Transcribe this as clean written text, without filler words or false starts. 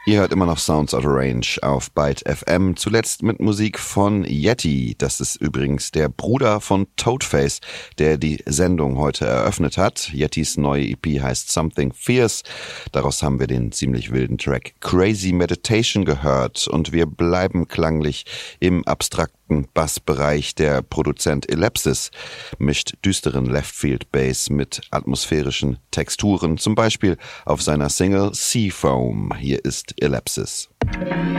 Ihr hört immer noch Sounds Out of Range auf Byte FM, zuletzt mit Musik von Yeti. Das ist übrigens der Bruder von Toadface, der die Sendung heute eröffnet hat. Yetis neue EP heißt Something Fierce. Daraus haben wir den ziemlich wilden Track Crazy Meditation gehört und wir bleiben klanglich im abstrakten Bassbereich. Der Produzent Ellipsis mischt düsteren Leftfield-Bass mit atmosphärischen Texturen, zum Beispiel auf seiner Single Sea Foam. Hier ist Ellipsis.